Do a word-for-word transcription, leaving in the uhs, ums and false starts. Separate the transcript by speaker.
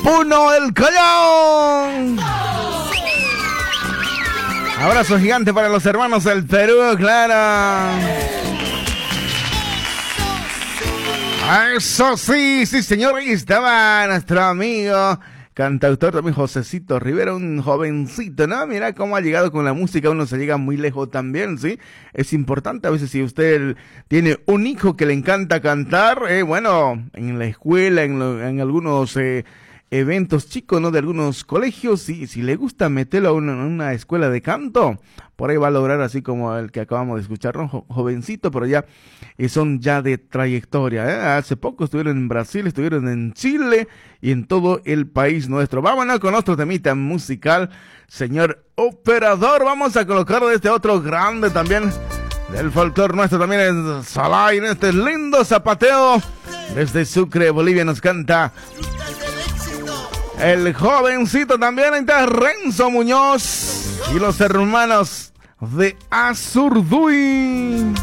Speaker 1: Puno el Collón. Abrazo gigante para los hermanos del Perú, claro. Eso sí, sí señor, ahí estaba nuestro amigo cantautor también Josecito Rivera, un jovencito, ¿no? Mira cómo ha llegado con la música, uno se llega muy lejos también, ¿sí? Es importante a veces si usted tiene un hijo que le encanta cantar, eh, bueno, en la escuela, en, lo, en algunos eh, eventos chicos, ¿no? De algunos colegios, sí, si le gusta meterlo a una, una escuela de canto, por ahí va a lograr así como el que acabamos de escuchar, ¿no? Jo- jovencito, pero ya eh, son ya de trayectoria, ¿eh? Hace poco estuvieron en Brasil, estuvieron en Chile y en todo el país nuestro. Vámonos con otro temita musical, señor operador. Vamos a colocar de este otro grande también del folclore nuestro también es Salai, en este lindo zapateo desde Sucre, Bolivia, nos canta el jovencito también, está Renzo Muñoz y los hermanos de Azurduy.